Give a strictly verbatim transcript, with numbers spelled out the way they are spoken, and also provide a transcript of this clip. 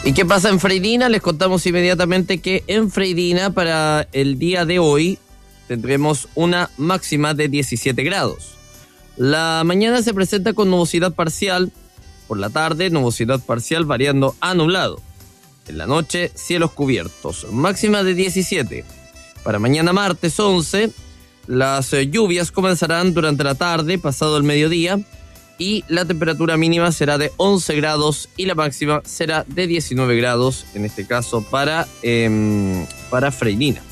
¿Y qué pasa en Freirina? Les contamos inmediatamente que en Freirina para el día de hoy tendremos una máxima de diecisiete grados. La mañana se presenta con nubosidad parcial, por la tarde nubosidad parcial variando a nublado. En la noche cielos cubiertos, máxima de diecisiete. Para mañana martes once, las lluvias comenzarán durante la tarde, pasado el mediodía, y la temperatura mínima será de once grados y la máxima será de diecinueve grados, en este caso para, eh, para Freirina.